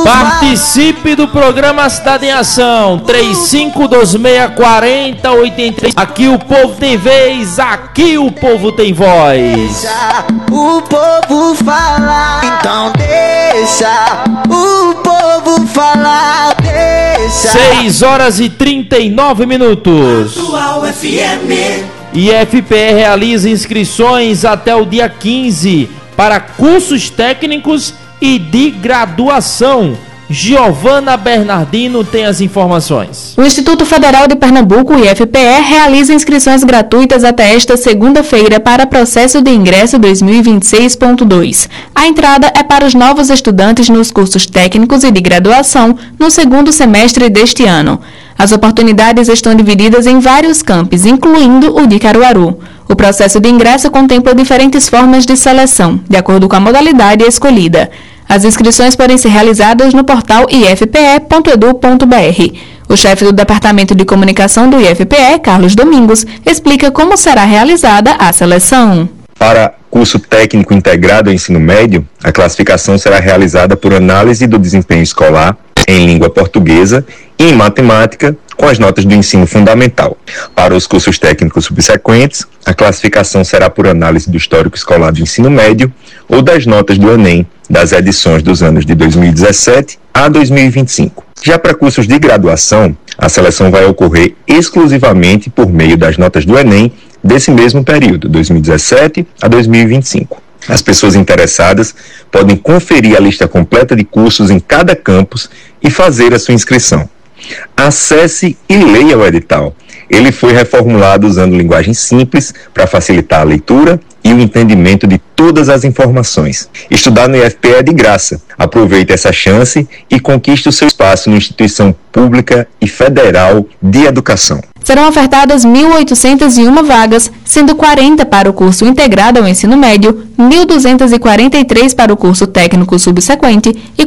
Participe do programa Cidade em Ação, 35264083. Aqui o povo tem vez, aqui o povo tem voz. Deixa o povo falar, então deixa o povo falar, deixa. 6h39. Atual FM. IFPE realiza inscrições até o dia 15 para cursos técnicos e de graduação. Giovana Bernardino tem as informações. O Instituto Federal de Pernambuco, IFPE, realiza inscrições gratuitas até esta segunda-feira para processo de ingresso 2026.2. A entrada é para os novos estudantes nos cursos técnicos e de graduação no segundo semestre deste ano. As oportunidades estão divididas em vários campos, incluindo o de Caruaru. O processo de ingresso contempla diferentes formas de seleção, de acordo com a modalidade escolhida. As inscrições podem ser realizadas no portal ifpe.edu.br. O chefe do Departamento de Comunicação do IFPE, Carlos Domingos, explica como será realizada a seleção. Para curso técnico integrado ao ensino médio, a classificação será realizada por análise do desempenho escolar em língua portuguesa e em matemática, com as notas do ensino fundamental. Para os cursos técnicos subsequentes, a classificação será por análise do histórico escolar do ensino médio ou das notas do Enem das edições dos anos de 2017 a 2025. Já para cursos de graduação, a seleção vai ocorrer exclusivamente por meio das notas do Enem desse mesmo período, 2017 a 2025. As pessoas interessadas podem conferir a lista completa de cursos em cada campus e fazer a sua inscrição. Acesse e leia o edital. Ele foi reformulado usando linguagem simples para facilitar a leitura e o entendimento de todas as informações. Estudar no IFPE é de graça. Aproveite essa chance e conquiste o seu espaço na instituição pública e federal de educação. Serão ofertadas 1.801 vagas, sendo 40 para o curso integrado ao ensino médio, 1.243 para o curso técnico subsequente e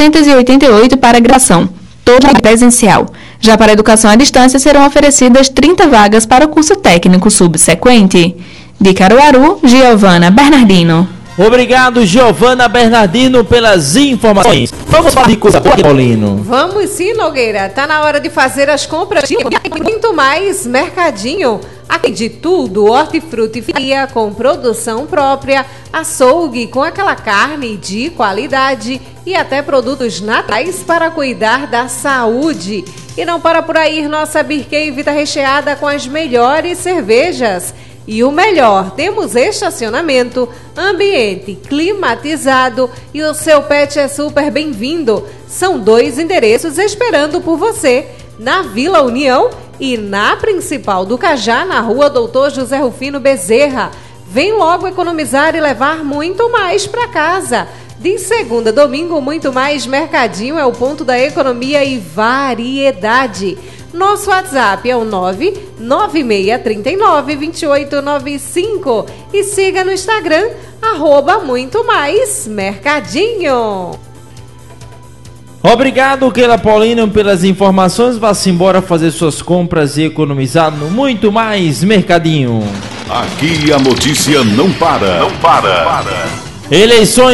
488 para a graduação, toda presencial. Já para a educação à distância serão oferecidas 30 vagas para o curso técnico subsequente. De Caruaru, Giovana Bernardino. Obrigado, Giovana Bernardino, pelas informações. Vamos falar de coisa boa, Paulino. Vamos sim, Nogueira. Tá na hora de fazer as compras de muito mais Mercadinho. Aqui de tudo, hortifruti fria com produção própria, açougue com aquela carne de qualidade e até produtos naturais para cuidar da saúde. E não para por aí, nossa Beer Cave tá recheada com as melhores cervejas. E o melhor, temos estacionamento, ambiente climatizado e o seu pet é super bem-vindo. São 2 endereços esperando por você, na Vila União e na Principal do Cajá, na Rua Doutor José Rufino Bezerra. Vem logo economizar e levar muito mais para casa. De segunda a domingo, muito mais Mercadinho é o ponto da economia e variedade. Nosso WhatsApp é o 996392895 e siga no Instagram, @muito-mais-mercadinho. Obrigado, Keila Paulino, pelas informações. Vá-se embora fazer suas compras e economizar no Muito Mais Mercadinho. Aqui a notícia não para. Eleições